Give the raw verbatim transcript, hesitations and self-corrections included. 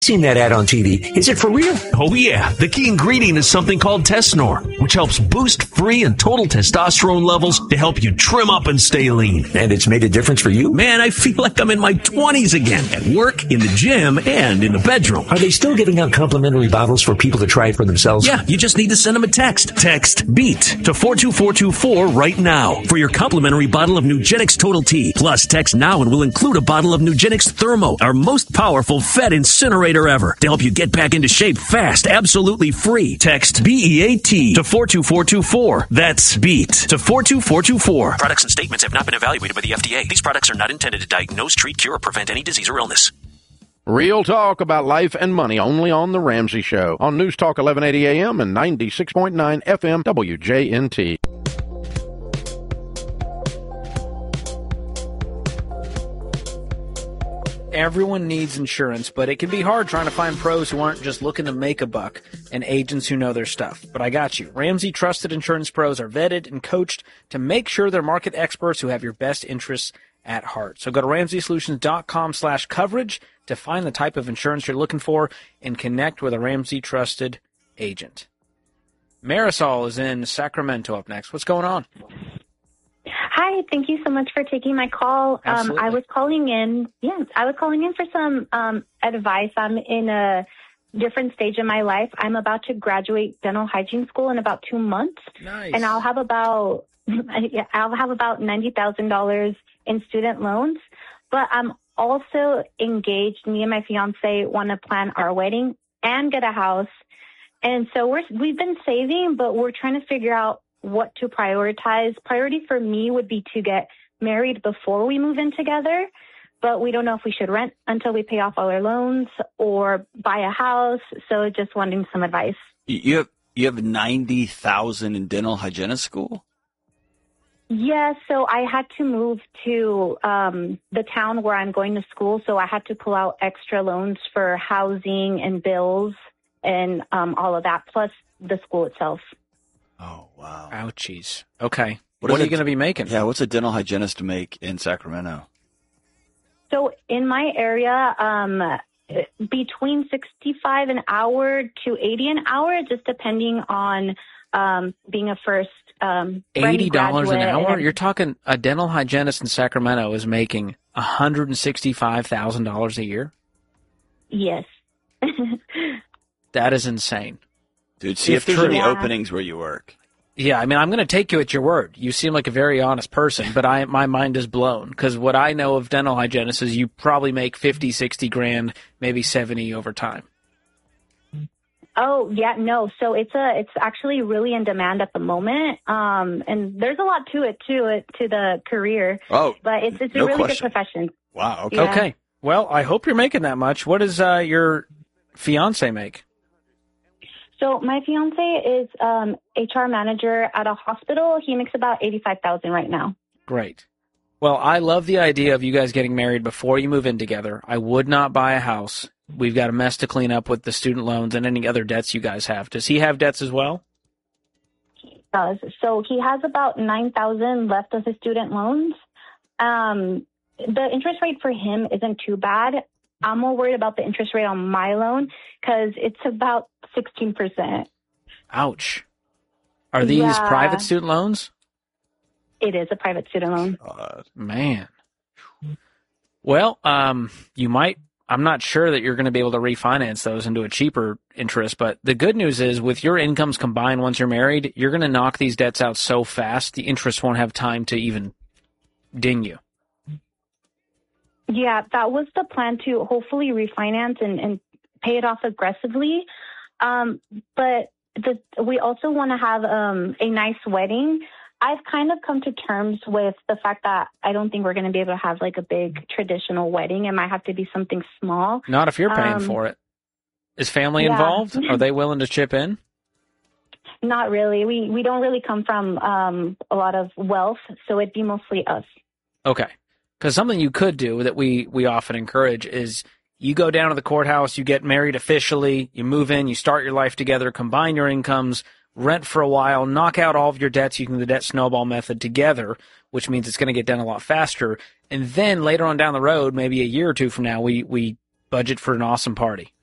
Seen that ad on T V. Is it for real? Oh yeah, the key ingredient is something called Testnor, which helps boost free and total testosterone levels to help you trim up and stay lean. And it's made a difference for you? Man, I feel like I'm in my twenties again, at work, in the gym, and in the bedroom. Are they still giving out complimentary bottles for people to try it for themselves? Yeah, you just need to send them a text. Text BEAT to four two four two four right now for your complimentary bottle of Nugenix Total T. Plus, text now and we'll include a bottle of Nugenix Thermo, our most powerful fat incinerator ever, to help you get back into shape fast, absolutely free. Text B E A T to four two four two four. That's BEAT to four two four two four. Products and statements have not been evaluated by the F D A. These products are not intended to diagnose, treat, cure, or prevent any disease or illness. Real talk about life and money only on The Ramsey Show on News Talk eleven eighty A M and ninety-six point nine F M W J N T. Everyone needs insurance, but it can be hard trying to find pros who aren't just looking to make a buck and agents who know their stuff. But I got you. Ramsey Trusted Insurance Pros are vetted and coached to make sure they're market experts who have your best interests at heart. So go to ramsey solutions dot com slash coverage to find the type of insurance you're looking for and connect with a Ramsey Trusted agent. Marisol is in Sacramento up next. What's going on? Hi, thank you so much for taking my call. Um, I was calling in, yes, I was calling in for some um, advice. I'm in a different stage in my life. I'm about to graduate dental hygiene school in about two months. Nice. And I'll have about, I'll have about ninety thousand dollars in student loans, but I'm also engaged. Me and my fiance want to plan our wedding and get a house. And so we're, we've been saving, but we're trying to figure out what to prioritize. Priority for me would be to get married before we move in together, but we don't know if we should rent until we pay off all our loans or buy a house. So just wanting some advice. You have you have ninety thousand in dental hygienist school? Yeah, so I had to move to um, the town where I'm going to school, so I had to pull out extra loans for housing and bills and um, all of that, plus the school itself. Oh, wow. Ouchies. Okay. What, What are is you going to be making? Yeah, what's a dental hygienist make in Sacramento? So in my area, um, between sixty-five an hour to eighty an hour, just depending on um, being a first um, eighty dollars an hour? And, You're talking a dental hygienist in Sacramento is making one hundred sixty-five thousand dollars a year? Yes. That is insane. Dude, see if, If there's true. any Yeah. openings where you work. Yeah, I mean, I'm going to take you at your word. You seem like a very honest person, but I my mind is blown because what I know of dental hygienists is you probably make fifty, sixty grand, maybe seventy over time. Oh, yeah, no. So it's a, it's actually really in demand at the moment. Um, and there's a lot to it, too, it, to the career. Oh, But it's, it's a no really question. good profession. Wow, okay. Yeah. Okay. Well, I hope you're making that much. What does uh, your fiance make? So my fiance is um, H R manager at a hospital. He makes about eighty-five thousand right now. Great. Well, I love the idea of you guys getting married before you move in together. I would not buy a house. We've got a mess to clean up with the student loans and any other debts you guys have. Does he have debts as well? He does. So he has about nine thousand left of his student loans. Um, the interest rate for him isn't too bad. I'm more worried about the interest rate on my loan because it's about sixteen percent. Ouch. Are these Yeah. private student loans? It is a private student loan. God. Man. Well, um, you might, I'm not sure that you're going to be able to refinance those into a cheaper interest, but the good news is with your incomes combined once you're married, you're going to knock these debts out so fast, the interest won't have time to even ding you. Yeah, that was the plan to hopefully refinance and, and pay it off aggressively. Um, but the, we also want to have um, a nice wedding. I've kind of come to terms with the fact that I don't think we're going to be able to have like a big traditional wedding. It might have to be something small. Not if you're paying Um, for it. Is family yeah. involved? Are they willing to chip in? Not really. We we don't really come from um, a lot of wealth, so it'd be mostly us. Okay. Because something you could do that we, we often encourage is you go down to the courthouse, you get married officially, you move in, you start your life together, combine your incomes, rent for a while, knock out all of your debts using the debt snowball method together, which means it's going to get done a lot faster. And then later on down the road, maybe a year or two from now, we, we budget for an awesome party.